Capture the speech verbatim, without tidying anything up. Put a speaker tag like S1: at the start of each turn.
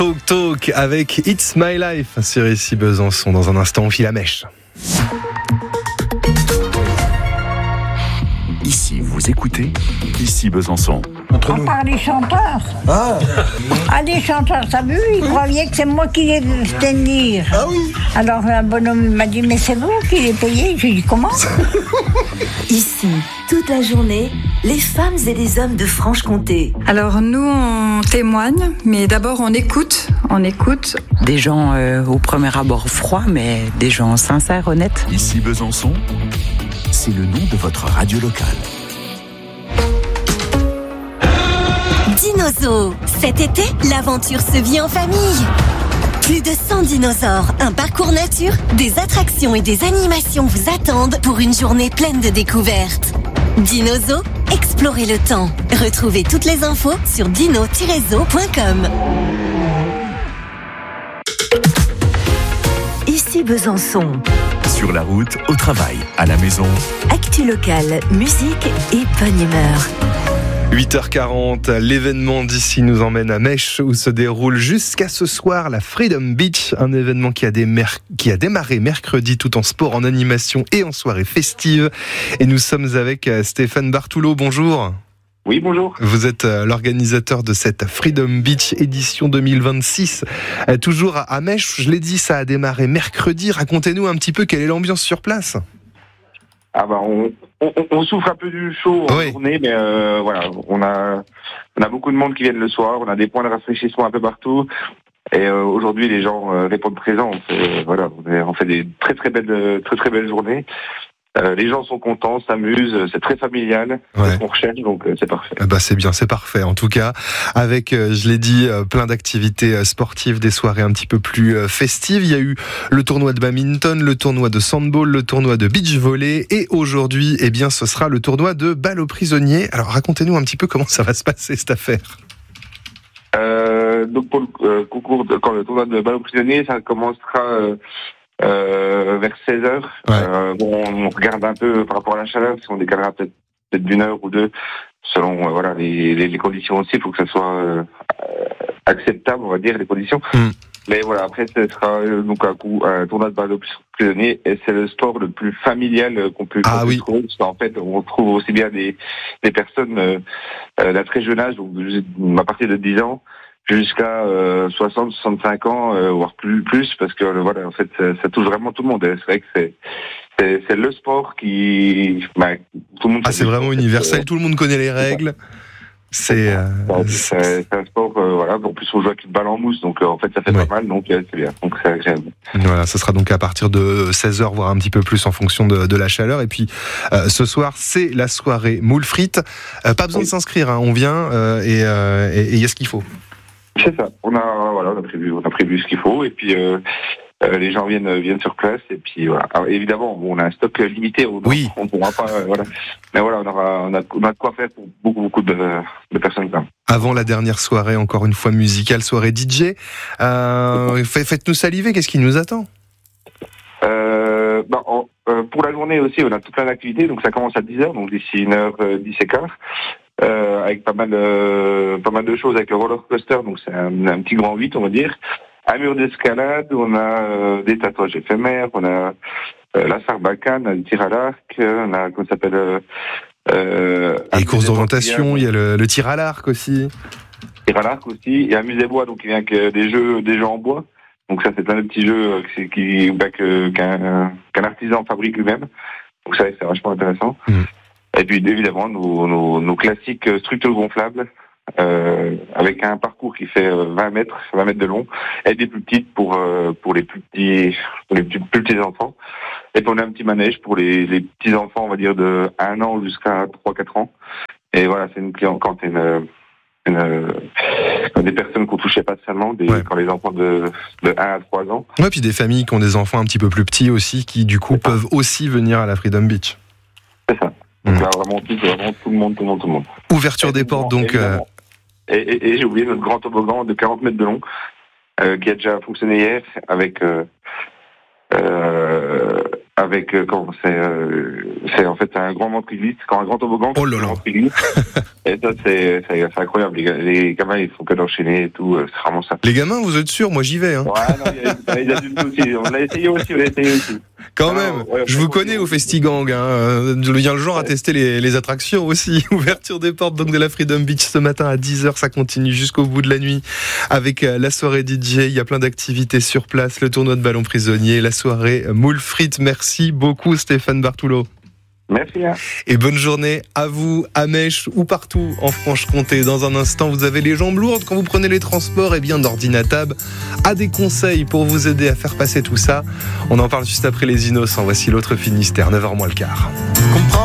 S1: Talk Talk avec It's My Life sur Ici Besançon. Dans un instant, on file la mèche.
S2: Ici, vous écoutez Ici Besançon.
S3: Entre nous.
S4: À part les chanteurs.
S3: Ah,
S4: Ah, les chanteurs, ça vu, ils croyaient que c'est moi qui les faisais venir.
S3: ah oui.
S4: Alors un bonhomme m'a dit, mais c'est vous qui les payez. J'ai dit, comment?
S5: Ici, toute la journée, les femmes et les hommes de Franche-Comté.
S6: Alors nous, on témoigne, mais d'abord on écoute, on écoute.
S7: Des gens euh, au premier abord froids, mais des gens sincères, honnêtes.
S2: Ici Besançon, c'est le nom de votre radio locale.
S8: Dinosaures. Cet été, l'aventure se vit en famille. Plus de cent dinosaures, un parcours nature, des attractions et des animations vous attendent pour une journée pleine de découvertes. Dinosaures, explorez le temps. Retrouvez toutes les infos sur dino tiret zoo point com.
S5: Ici Besançon.
S2: Sur la route, au travail, à la maison.
S5: Actu locale, musique et bonne humeur.
S1: huit heures quarante, l'événement d'ici nous emmène à Mèche où se déroule jusqu'à ce soir la Freedom Beach, un événement qui a, démer- qui a démarré mercredi tout en sport, en animation et en soirée festive. Et nous sommes avec Stéphane Bartoulot, bonjour.
S9: Oui, bonjour.
S1: Vous êtes l'organisateur de cette Freedom Beach édition deux mille vingt-six, toujours à Mèche. Je l'ai dit, ça a démarré mercredi. Racontez-nous un petit peu quelle est l'ambiance sur place.
S9: Ah bah on, on, on souffre un peu du chaud en
S1: Oui.
S9: journée, mais euh, voilà, on a on a beaucoup de monde qui viennent le soir, on a des points de rafraîchissement un peu partout, et euh, aujourd'hui les gens euh, répondent présents. Euh, voilà, on, est, on fait des très très belles très très belles journées. Euh, les gens sont contents, s'amusent, c'est très familial,
S1: Ouais.
S9: c'est ce qu'on recherche, donc euh, c'est parfait.
S1: Bah c'est bien, c'est parfait. En tout cas, avec, euh, je l'ai dit, euh, plein d'activités euh, sportives, des soirées un petit peu plus euh, festives. Il y a eu le tournoi de badminton, le tournoi de sandball, le tournoi de beach volley, et aujourd'hui, eh bien, ce sera le tournoi de balle aux prisonniers. Alors, racontez-nous un petit peu comment ça va se passer cette affaire.
S9: Euh, donc pour le euh, concours, de, quand le tournoi de balle aux prisonniers, ça commencera euh, euh, vers seize heures.
S1: Ouais.
S9: Euh, bon, on regarde un peu par rapport à la chaleur, si on décalera peut-être peut-être d'une heure ou deux, selon euh, voilà les, les, les conditions aussi. Il faut que ça soit euh, acceptable, on va dire, les conditions.
S1: Mm.
S9: Mais voilà, après ce sera euh, donc un, coup, un tournoi de balle aux prisonniers, et c'est le sport le plus familial euh, qu'on peut,
S1: Ah
S9: qu'on peut
S1: oui.
S9: trouver. Parce qu'en fait, on trouve aussi bien des, des personnes euh, euh, d'un très jeune âge, donc à partir de dix ans, jusqu'à euh, soixante, soixante-cinq ans, euh, voire plus, plus, parce que euh, voilà, en fait, ça, ça touche vraiment tout le monde. C'est vrai que c'est, c'est, c'est le sport qui, bah, tout le monde.
S1: Ah, c'est vraiment universel, tout le monde connaît les règles. C'est, euh,
S9: c'est, c'est un sport, euh, voilà. En plus, on joue avec une balle en mousse, donc euh, en fait, ça fait
S1: Ouais.
S9: pas mal, donc euh, c'est bien. Donc c'est agréable.
S1: Voilà, ce sera donc à partir de seize heures, voire un petit peu plus en fonction de, de la chaleur. Et puis, euh, ce soir, c'est la soirée moule frites. Euh, pas besoin
S9: Oui.
S1: de s'inscrire, hein. On vient euh, et il euh, et, et y a ce qu'il faut.
S9: C'est ça. On a, voilà, on a prévu, on a prévu ce qu'il faut, et puis euh, euh, les gens viennent, viennent sur place, et puis voilà. Alors, évidemment, bon, on a un stock limité, on,
S1: Oui.
S9: on pourra pas, euh, voilà. Mais voilà, on aura, on a, on a de quoi faire pour beaucoup, beaucoup de, de personnes. Quand même.
S1: Avant la dernière soirée, encore une fois musicale, soirée D J. Euh, fait- faites-nous saliver, qu'est-ce qui nous attend ?
S9: Euh, bah, en- euh, pour la journée aussi, on a tout plein d'activités, donc ça commence à dix heures, donc d'ici une heure, euh, dix et quart. Euh, avec pas mal, euh, pas mal de choses, avec le roller coaster, donc c'est un, un petit grand huit, on va dire. Un mur d'escalade, on a euh, des tatouages éphémères, on a euh, la sarbacane, le tir à l'arc, on a, comment ça s'appelle, euh, euh,
S1: Les courses
S9: amusez-bois
S1: d'orientation, il y a le, le tir à l'arc aussi.
S9: tir à l'arc aussi, et amusez-bois, donc il vient que des jeux, des jeux en bois. Donc ça, c'est plein de petits jeux euh, qui, qui, bah, que, qu'un, qu'un artisan fabrique lui-même. Donc ça, c'est vachement intéressant.
S1: Mm.
S9: Et puis évidemment, nos, nos, nos classiques structures gonflables, euh, avec un parcours qui fait vingt mètres, vingt mètres de long, et des plus petites pour euh, pour les plus petits, pour les plus, plus petits enfants. Et puis on a un petit manège pour les, les petits enfants, on va dire de un an jusqu'à trois quatre ans. Et voilà, c'est une cliente quand une Une, euh, des personnes qu'on touchait pas seulement, des,
S1: Ouais.
S9: quand les enfants de, de un à trois ans.
S1: Ouais, puis des familles qui ont des enfants un petit peu plus petits aussi, qui du coup
S9: C'est ça.
S1: peuvent aussi venir à la Freedom Beach.
S9: C'est ça. Donc
S1: Mmh.
S9: là, vraiment tout, vraiment tout le monde, tout le monde, tout le monde.
S1: Ouverture
S9: Et
S1: des
S9: évidemment,
S1: portes donc. euh,
S9: évidemment. Et, et, et j'ai oublié notre grand toboggan de quarante mètres de long, euh, qui a déjà fonctionné hier avec euh, euh, avec euh, comment c'est euh, c'est en fait un grand ventriglisse, quand un grand toboggan.
S1: Oh là là.
S9: Et ça c'est, c'est c'est incroyable. Les, les gamins ils font que d'enchaîner et tout. C'est vraiment ça.
S1: Les gamins, vous êtes sûrs? Moi j'y vais. Hein.
S9: Ouais, non, il y a les adultes aussi. On l'a essayé aussi, on l'a essayé aussi.
S1: Quand
S9: Ah,
S1: même,
S9: ouais,
S1: je vous connais au Festigang, hein. Je viens le genre à tester les, les attractions aussi. Ouverture des portes donc de la Freedom Beach ce matin à dix heures, ça continue jusqu'au bout de la nuit avec la soirée D J. Il y a plein d'activités sur place, le tournoi de ballon prisonnier, la soirée moule frites. Merci beaucoup Stéphane Bartoulot.
S9: Merci. Hein.
S1: Et bonne journée à vous, à Mèche ou partout en Franche-Comté. Dans un instant, vous avez les jambes lourdes quand vous prenez les transports. Et bien, Nordinatab a des conseils pour vous aider à faire passer tout ça. On en parle juste après les Innocents. Voici l'autre Finistère, neuf heures moins le quart.